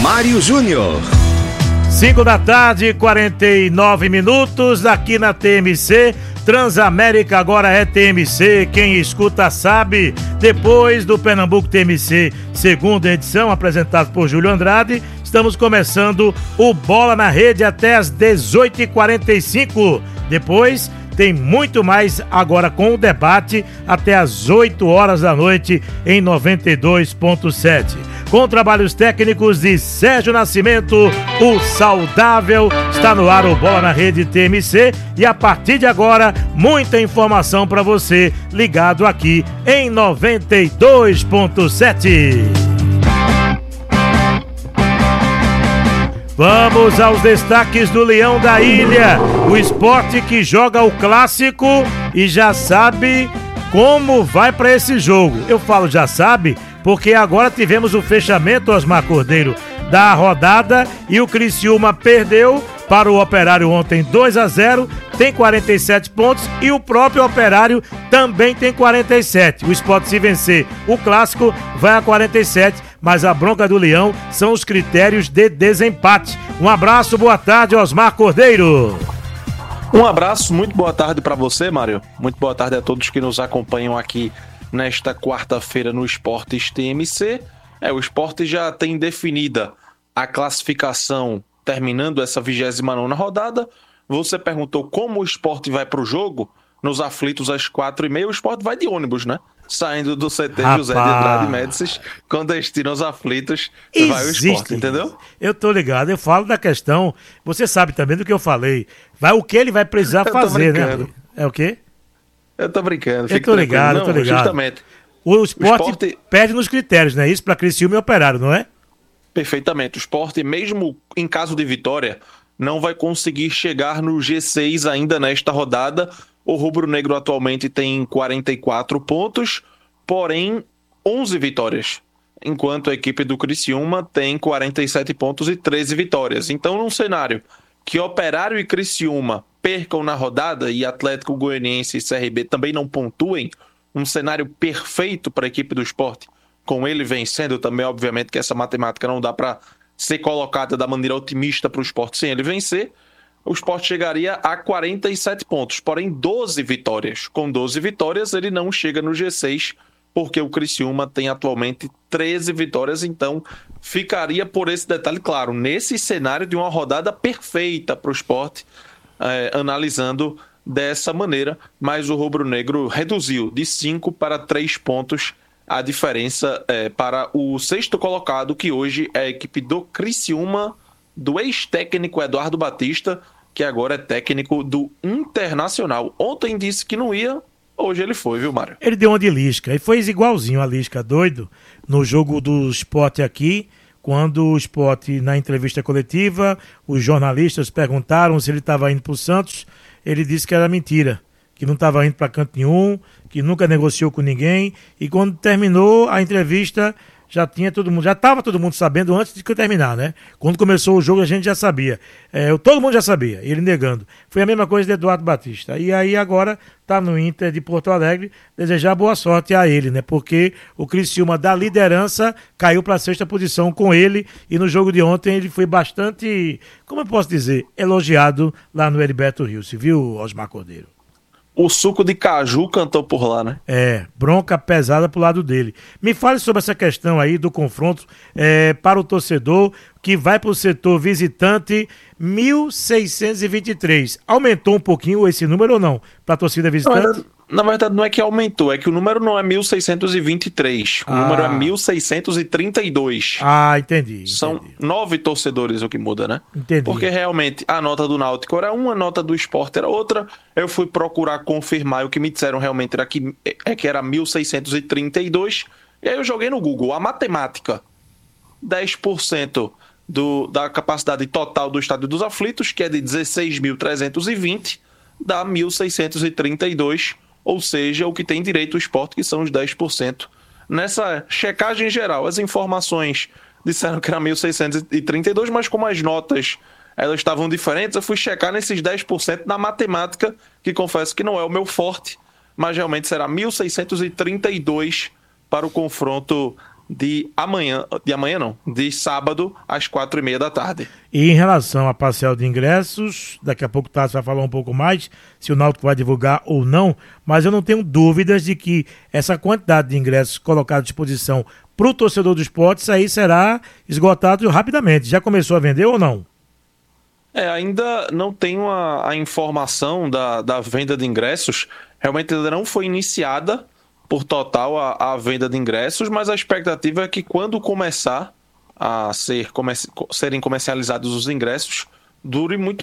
Mário Júnior. 5 da tarde, 49 minutos, aqui na TMC. Transamérica agora é TMC, quem escuta sabe. Depois do Pernambuco TMC, segunda edição, apresentado por Júlio Andrade, estamos começando o Bola na Rede até as 18h45. Depois tem muito mais agora com o debate até as 8 horas da noite em 92.7. Com trabalhos técnicos de Sérgio Nascimento, o saudável. Está no ar o Bola na Rede TMC e a partir de agora, muita informação para você ligado aqui em 92.7. Vamos aos destaques do Leão da Ilha, o esporte que joga o clássico e já sabe como vai para esse jogo. Eu falo já sabe porque agora tivemos o fechamento, Osmar Cordeiro, da rodada e o Criciúma perdeu para o Operário ontem 2-0, tem 47 pontos e o próprio Operário também tem 47. O Sport, se vencer o clássico, vai a 47, mas a bronca do Leão são os critérios de desempate. Um abraço, boa tarde, Osmar Cordeiro. Um abraço, muito boa tarde para você, Mário. Muito boa tarde a todos que nos acompanham aqui nesta quarta-feira no Esportes TMC. O Sport já tem definida a classificação terminando essa 29ª rodada. Você perguntou como o Sport vai para o jogo. Nos aflitos às 4h30, o Sport vai de ônibus, né? Saindo do CT José de Andrade Médicis, com destino aos aflitos, vai o Sport, entendeu? Eu tô ligado, eu falo da questão, você sabe também do que eu falei. Vai o que ele vai precisar fazer, né? É o quê? Eu tô brincando, eu tô ligado, tô ligado. Justamente. O Sport perde nos critérios, não é isso? Para Criciúma e Operário, não é? Perfeitamente. O Sport, mesmo em caso de vitória, não vai conseguir chegar no G6 ainda nesta rodada. O rubro-negro atualmente tem 44 pontos, porém 11 vitórias, enquanto a equipe do Criciúma tem 47 pontos e 13 vitórias. Então, num cenário que Operário e Criciúma percam na rodada e Atlético Goianiense e CRB também não pontuem, um cenário perfeito para a equipe do Sport, com ele vencendo também, obviamente que essa matemática não dá para ser colocada da maneira otimista para o Sport sem ele vencer, o Sport chegaria a 47 pontos, porém 12 vitórias. Com 12 vitórias ele não chega no G6, porque o Criciúma tem atualmente 13 vitórias, então ficaria por esse detalhe claro, nesse cenário de uma rodada perfeita para o Sport, analisando dessa maneira, mas o rubro-negro reduziu de 5 para 3 pontos a diferença para o sexto colocado, que hoje é a equipe do Criciúma, do ex-técnico Eduardo Batista, que agora é técnico do Internacional. Ontem disse que não ia, hoje ele foi, viu, Mário? Ele deu uma de Lisca e foi igualzinho a Lisca, doido, no jogo do Sport aqui, quando o Sport, na entrevista coletiva, os jornalistas perguntaram se ele estava indo para o Santos, ele disse que era mentira, que não estava indo para canto nenhum, que nunca negociou com ninguém, e quando terminou a entrevista, já estava todo mundo sabendo antes de que eu terminar, né? Quando começou o jogo a gente já sabia, todo mundo já sabia, ele negando. Foi a mesma coisa de Eduardo Batista, e aí agora está no Inter de Porto Alegre, desejar boa sorte a ele, né? Porque o Criciúma da liderança caiu para a sexta posição com ele, e no jogo de ontem ele foi bastante, como eu posso dizer, elogiado lá no Heriberto Rios, viu, Osmar Cordeiro? O suco de caju cantou por lá, né? Bronca pesada pro lado dele. Me fale sobre essa questão aí do confronto para o torcedor que vai para o setor visitante, 1.623. Aumentou um pouquinho esse número ou não? Para a torcida visitante? Na verdade, não é que aumentou, é que o número não é 1.623, o número é 1.632. Entendi. São 9 torcedores o que muda, né? Entendi. Porque realmente a nota do Náutico era uma, a nota do Sport era outra. Eu fui procurar confirmar, e o que me disseram realmente era que era 1.632. E aí eu joguei no Google, a matemática, 10% da capacidade total do Estádio dos Aflitos, que é de 16.320, dá 1.632. Ou seja, o que tem direito o Sport, que são os 10%. Nessa checagem geral, as informações disseram que era 1.632, mas como as notas elas estavam diferentes, eu fui checar nesses 10% na matemática, que confesso que não é o meu forte, mas realmente será 1.632 para o confronto de sábado às 4h30 da tarde. E em relação à parcial de ingressos, daqui a pouco o Tássio vai falar um pouco mais, se o Náutico vai divulgar ou não, mas eu não tenho dúvidas de que essa quantidade de ingressos colocada à disposição para o torcedor do esporte, isso aí será esgotado rapidamente. Já começou a vender ou não? Ainda não tenho a informação da venda de ingressos, realmente ainda não foi iniciada por total a venda de ingressos, mas a expectativa é que quando começar a serem comercializados os ingressos, dure muito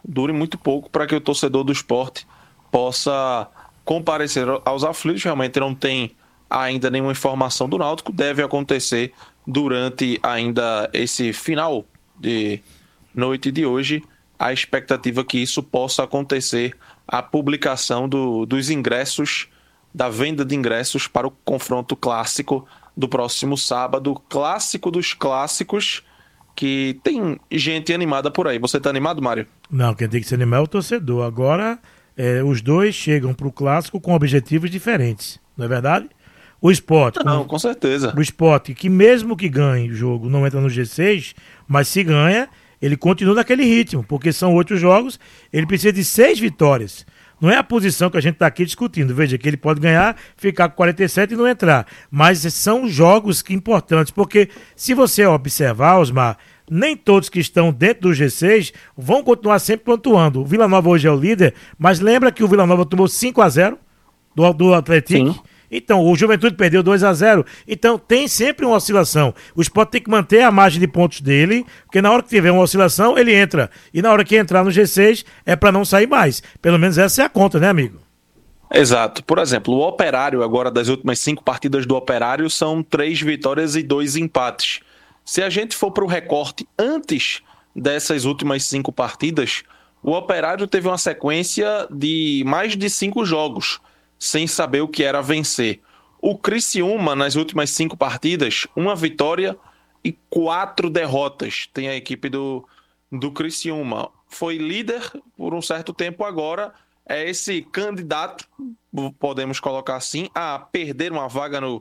pouco para que o torcedor do esporte possa comparecer aos aflitos. Realmente não tem ainda nenhuma informação do Náutico, deve acontecer durante ainda esse final de noite de hoje, a expectativa que isso possa acontecer, a publicação dos ingressos, da venda de ingressos para o confronto clássico do próximo sábado, clássico dos clássicos, que tem gente animada por aí. Você tá animado, Mário? Não, quem tem que se animar é o torcedor. Agora, os dois chegam para o clássico com objetivos diferentes, não é verdade? O Sport... Não, com certeza. O Sport, que mesmo que ganhe o jogo, não entra no G6, mas se ganha, ele continua naquele ritmo, porque são 8 jogos, ele precisa de 6 vitórias. Não é a posição que a gente está aqui discutindo. Veja que ele pode ganhar, ficar com 47 e não entrar. Mas são jogos importantes, porque se você observar, Osmar, nem todos que estão dentro do G6 vão continuar sempre pontuando. O Vila Nova hoje é o líder, mas lembra que o Vila Nova tomou 5-0 do Atlético? Sim. Então, o Juventude perdeu 2-0. Então, tem sempre uma oscilação. O Sport tem que manter a margem de pontos dele, porque na hora que tiver uma oscilação, ele entra. E na hora que entrar no G6, é para não sair mais. Pelo menos essa é a conta, né, amigo? Exato. Por exemplo, o Operário, agora das últimas 5 partidas do Operário, são 3 vitórias e 2 empates. Se a gente for para o recorte antes dessas últimas 5 partidas, o Operário teve uma sequência de mais de 5 jogos, sem saber o que era vencer. O Criciúma, nas últimas 5 partidas, 1 vitória e 4 derrotas. Tem a equipe do Criciúma. Foi líder por um certo tempo, agora é esse candidato, podemos colocar assim, a perder uma vaga no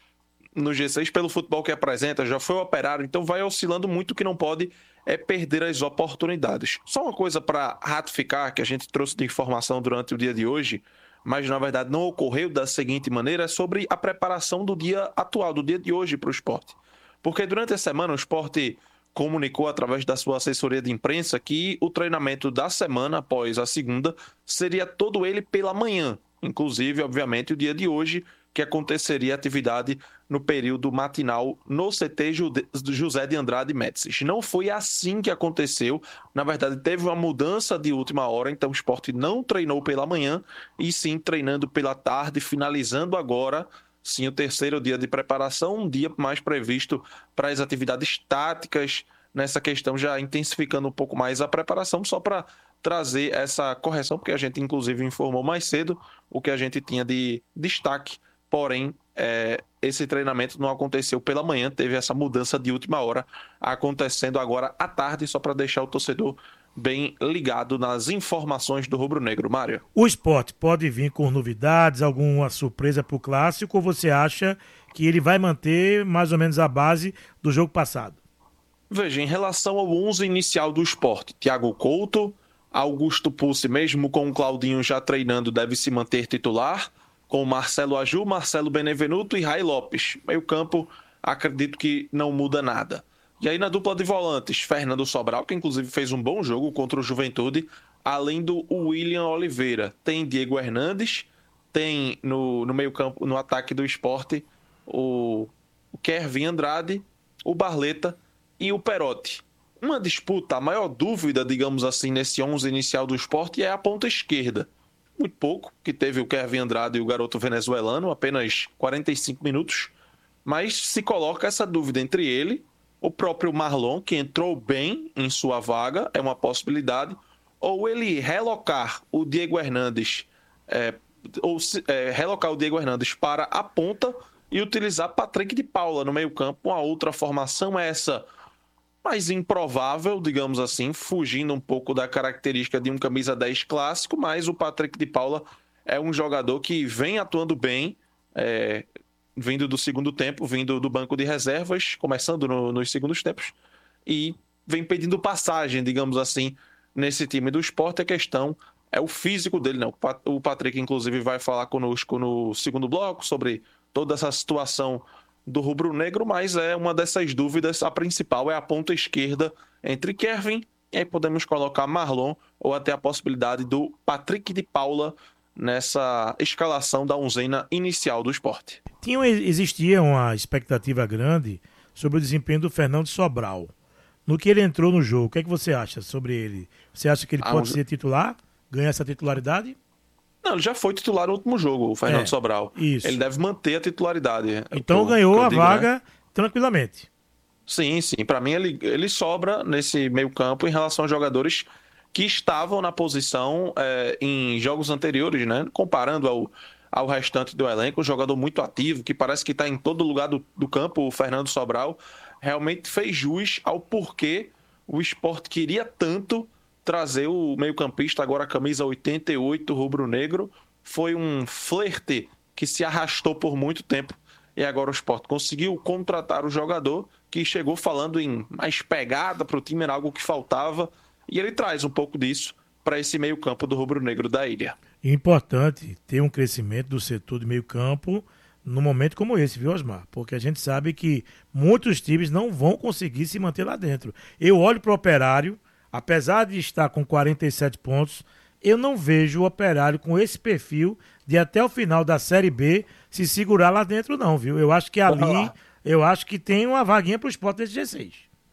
G6 pelo futebol que apresenta. Já foi o Operário, então vai oscilando muito. O que não pode é perder as oportunidades. Só uma coisa para ratificar, que a gente trouxe de informação durante o dia de hoje, mas na verdade não ocorreu da seguinte maneira, é sobre a preparação do dia atual, do dia de hoje para o esporte. Porque durante a semana o esporte comunicou através da sua assessoria de imprensa que o treinamento da semana após a segunda seria todo ele pela manhã. Inclusive, obviamente, o dia de hoje, que aconteceria a atividade no período matinal no CT José de Andrade Médicis. Não foi assim que aconteceu. Na verdade, teve uma mudança de última hora, então o esporte não treinou pela manhã, e sim treinando pela tarde, finalizando agora, sim, o terceiro dia de preparação, um dia mais previsto para as atividades táticas, nessa questão já intensificando um pouco mais a preparação, só para trazer essa correção, porque a gente inclusive informou mais cedo o que a gente tinha de destaque. Porém, esse treinamento não aconteceu pela manhã, teve essa mudança de última hora acontecendo agora à tarde, só para deixar o torcedor bem ligado nas informações do Rubro Negro. Mário? O esporte pode vir com novidades, alguma surpresa para o Clássico, ou você acha que ele vai manter mais ou menos a base do jogo passado? Veja, em relação ao 11 inicial do esporte, Thiago Couto, Augusto Pulse, mesmo com o Claudinho já treinando, deve se manter titular, com Marcelo Aju, Marcelo Benevenuto e Ray Lopes. Meio campo, acredito que não muda nada. E aí na dupla de volantes, Fernando Sobral, que inclusive fez um bom jogo contra o Juventude, além do William Oliveira. Tem Diego Hernandes, tem no meio campo, no ataque do esporte, o Kervin Andrade, o Barleta e o Perotti. Uma disputa, a maior dúvida, digamos assim, nesse 11 inicial do esporte é a ponta esquerda. Muito pouco, que teve o Kervin Andrade e o garoto venezuelano, apenas 45 minutos, mas se coloca essa dúvida entre ele, o próprio Marlon, que entrou bem em sua vaga, é uma possibilidade, ou ele relocar o Diego Hernandes, relocar o Diego Hernandes para a ponta e utilizar Patrick de Paula no meio campo. Uma outra formação é essa mais improvável, digamos assim, fugindo um pouco da característica de um camisa 10 clássico, mas o Patrick de Paula é um jogador que vem atuando bem, vindo do segundo tempo, vindo do banco de reservas, começando nos segundos tempos, e vem pedindo passagem, digamos assim, nesse time do Sport. A questão é o físico dele, não. O Patrick, inclusive, vai falar conosco no segundo bloco sobre toda essa situação do rubro-negro, mas é uma dessas dúvidas. A principal é a ponta esquerda entre Kevin, e aí podemos colocar Marlon, ou até a possibilidade do Patrick de Paula nessa escalação da onzena inicial do Sport. Existia uma expectativa grande sobre o desempenho do Fernando Sobral. No que ele entrou no jogo, o que é que você acha sobre ele? Você acha que ele pode ser titular? Ganhar essa titularidade? Não, ele já foi titular no último jogo, o Fernando Sobral. Isso. Ele deve manter a titularidade. Então ganhou a vaga tranquilamente. Sim. Para mim, ele sobra nesse meio campo em relação aos jogadores que estavam na posição em jogos anteriores, né? Comparando ao restante do elenco, um jogador muito ativo, que parece que está em todo lugar do campo. O Fernando Sobral realmente fez jus ao porquê o Sport queria tanto trazer o meio-campista, agora a camisa 88 rubro-negro. Foi um flerte que se arrastou por muito tempo, e agora o Sport conseguiu contratar o jogador, que chegou falando em mais pegada para o time, era algo que faltava, e ele traz um pouco disso para esse meio-campo do rubro-negro da ilha. Importante ter um crescimento do setor de meio-campo num momento como esse, viu, Osmar? Porque a gente sabe que muitos times não vão conseguir se manter lá dentro. Eu olho para o Operário, apesar de estar com 47 pontos, eu não vejo o Operário com esse perfil de até o final da Série B se segurar lá dentro, não, viu? Eu acho que ali, tem uma vaguinha para o Sport desse G6.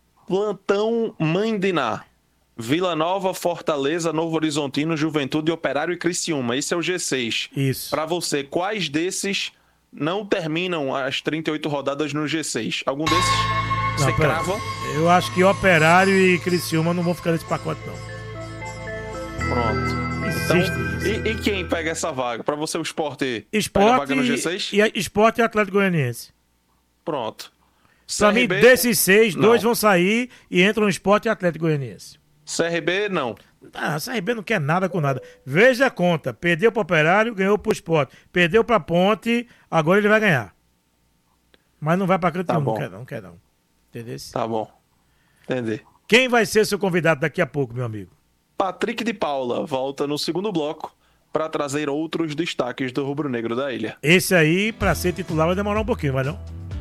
Plantão Mandiná. Vila Nova, Fortaleza, Novo Horizontino, Juventude, Operário e Criciúma. Esse é o G6. Isso. Para você, quais desses não terminam as 38 rodadas no G6? Algum desses você crava? Eu acho que Operário e Criciúma não vão ficar nesse pacote, não. Pronto. Então, e quem pega essa vaga? Para você, o Sport pega a vaga no G6? E Sport e Atlético Goianiense. Pronto. Pra mim, desses 6, 2 vão sair e entram no Sport e Atlético Goianiense. CRB, não. Ah, CRB não quer nada com nada. Veja a conta. Perdeu para o Operário, ganhou para o Sport. Perdeu para a Ponte, agora ele vai ganhar. Mas não vai para canto nenhum. Não quer não. Entendeu? Tá bom. Entendi. Quem vai ser seu convidado daqui a pouco, meu amigo? Patrick de Paula volta no segundo bloco para trazer outros destaques do rubro-negro da ilha. Esse aí, para ser titular, vai demorar um pouquinho, vai não?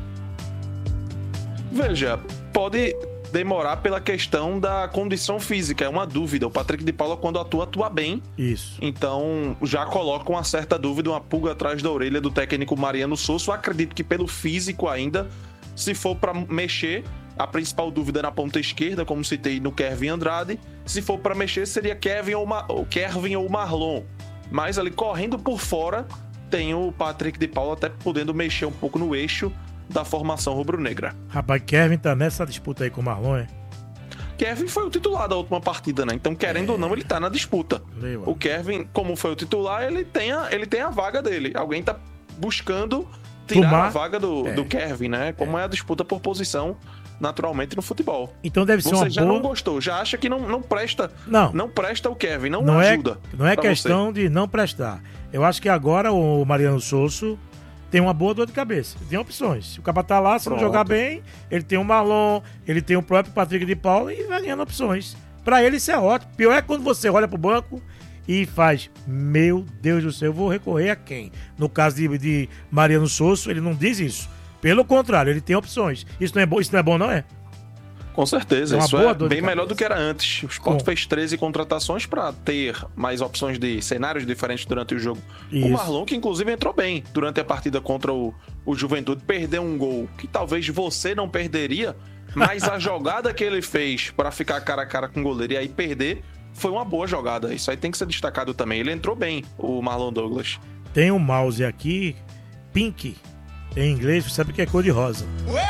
Veja, pode demorar pela questão da condição física, é uma dúvida. O Patrick de Paula, quando atua bem. Isso. Então, já coloca uma certa dúvida, uma pulga atrás da orelha do técnico Mariano Souza. Eu acredito que pelo físico ainda, se for para mexer, a principal dúvida é na ponta esquerda, como citei no Kevin Andrade. Se for para mexer, seria Kevin ou Marlon. Mas ali, correndo por fora, tem o Patrick de Paula até podendo mexer um pouco no eixo da formação rubro-negra. Rapaz, Kevin tá nessa disputa aí com o Marlon, é? Kevin foi o titular da última partida, né? Então, querendo ou não, ele tá na disputa. O Kevin, como foi o titular, ele tem a vaga dele. Alguém tá buscando tirar a vaga do Kevin, né? Como é a disputa por posição, naturalmente, no futebol. Então deve ser uma boa... Você já não gostou, já acha que não presta. Não presta o Kevin, não ajuda. Não é questão de não prestar. Eu acho que agora o Mariano Souza tem uma boa dor de cabeça, tem opções. Se o cara tá lá, se não jogar bem, ele tem o Marlon, ele tem o próprio Patrick de Paula e vai ganhando opções. Pra ele isso é ótimo. Pior é quando você olha pro banco e faz, meu Deus do céu, eu vou recorrer a quem? No caso de Mariano Souza, ele não diz isso. Pelo contrário, ele tem opções. Isso não é bom, não é? Com certeza, isso é bem melhor do que era antes. O Sport fez 13 contratações para ter mais opções de cenários diferentes durante o jogo. Isso. O Marlon, que inclusive entrou bem durante a partida contra o Juventude, perdeu um gol que talvez você não perderia, mas a jogada que ele fez para ficar cara a cara com o goleiro e aí perder foi uma boa jogada. Isso aí tem que ser destacado também. Ele entrou bem, o Marlon Douglas. Tem um mouse aqui, pink, em inglês, você sabe que é cor de rosa.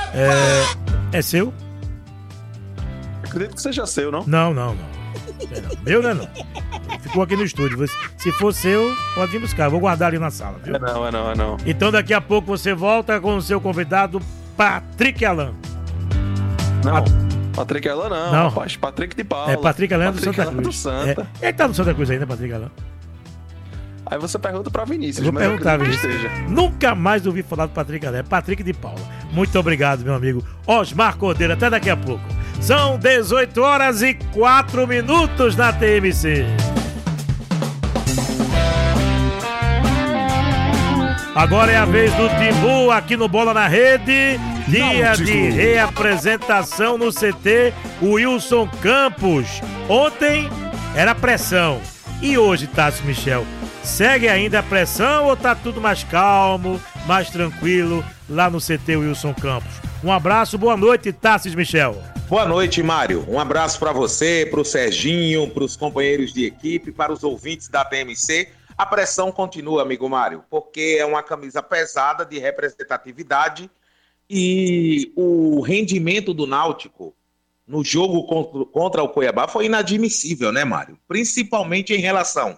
É seu? Acredito que seja seu, não? Não. Meu não é não. Ficou aqui no estúdio. Se for seu, pode vir buscar. Vou guardar ali na sala, viu? É não. Então daqui a pouco você volta com o seu convidado, Patrick Alan. Não, Patrick Alan não, rapaz. Patrick de Paula. É Patrick Alan do Santa Cruz. Do Santa. Ele tá no Santa Cruz ainda, Patrick Alan? Aí você pergunta pra Vinícius. Eu vou perguntar, Vinícius. Esteja. Nunca mais ouvi falar do Patrick Galera. Patrick de Paula. Muito obrigado, meu amigo Osmar Cordeiro. Até daqui a pouco. São 18h04 na TMC. Agora é a vez do Timbu aqui no Bola na Rede. Dia de reapresentação no CT Wilson Campos. Ontem era pressão. E hoje, Tássio Michel, segue ainda a pressão ou tá tudo mais calmo, mais tranquilo lá no CT Wilson Campos? Um abraço, boa noite, Tássio Michel. Boa noite, Mário. Um abraço para você, para o Serginho, para os companheiros de equipe, para os ouvintes da TMC. A pressão continua, amigo Mário, porque é uma camisa pesada de representatividade e o rendimento do Náutico no jogo contra o Cuiabá foi inadmissível, né, Mário? Principalmente em relação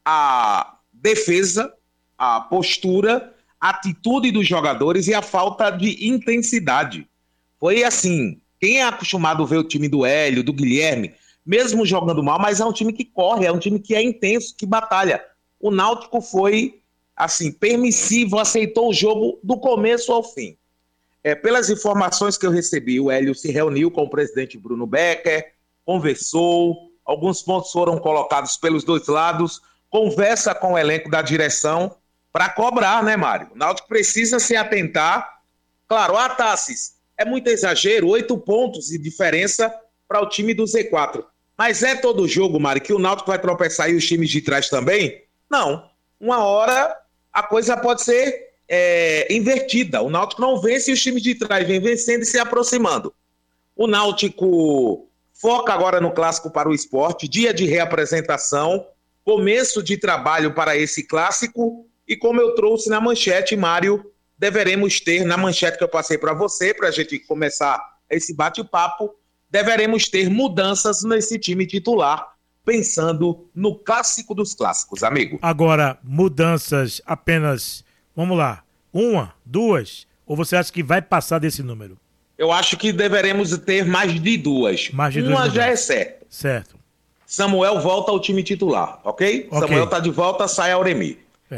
à defesa, à postura, à atitude dos jogadores e à falta de intensidade. Foi assim, quem é acostumado a ver o time do Hélio, do Guilherme, mesmo jogando mal, mas é um time que corre, é um time que é intenso, que batalha. O Náutico foi, assim, permissivo, aceitou o jogo do começo ao fim. Pelas informações que eu recebi, o Hélio se reuniu com o presidente Bruno Becker, conversou, alguns pontos foram colocados pelos dois lados, conversa com o elenco da direção para cobrar, né, Mário? O Náutico precisa se atentar. Claro, Tassis, é muito exagero, 8 pontos de diferença para o time do Z4. Mas é todo jogo, Mário, que o Náutico vai tropeçar e os times de trás também? Não. Uma hora a coisa pode ser invertida. O Náutico não vence e os times de trás vêm vencendo e se aproximando. O Náutico foca agora no Clássico para o Esporte, dia de reapresentação, começo de trabalho para esse clássico e como eu trouxe na manchete, Mário, deveremos ter, na manchete que eu passei para você, para a gente começar esse bate-papo, deveremos ter mudanças nesse time titular, pensando no clássico dos clássicos, amigo. Agora, mudanças apenas, vamos lá, 1, 2, ou você acha que vai passar desse número? Eu acho que deveremos ter mais de 2. Mais de 2 Uma mudanças. já é certo. Certo. Samuel volta ao time titular, ok? Samuel tá de volta, sai Auremi.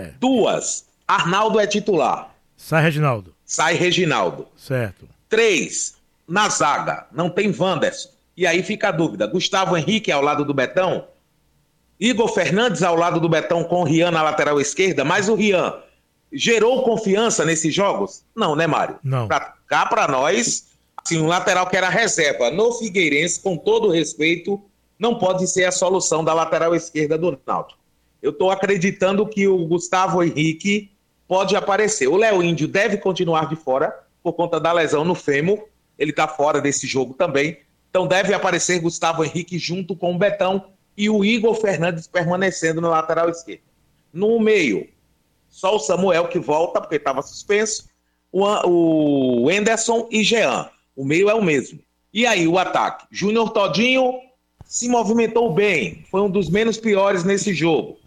2, Arnaldo é titular. Sai Reginaldo. Sai Reginaldo. Certo. 3, na zaga, não tem Wanderson. E aí fica a dúvida, Gustavo Henrique ao lado do Betão, Igor Fernandes ao lado do Betão com o Rian na lateral esquerda, mas o Rian gerou confiança nesses jogos? Não, né, Mário? Não. Cá pra nós, assim, um lateral que era reserva no Figueirense, com todo o respeito, não pode ser a solução da lateral esquerda do Náutico. Eu tô acreditando que o Gustavo Henrique pode aparecer. O Léo Índio deve continuar de fora, por conta da lesão no fêmur, ele tá fora desse jogo também. Então deve aparecer Gustavo Henrique junto com o Betão e o Igor Fernandes permanecendo no lateral esquerdo. No meio, só o Samuel que volta, porque estava suspenso, o Anderson e Jean. O meio é o mesmo. E aí o ataque? Júnior Todinho se movimentou bem, foi um dos menos piores nesse jogo.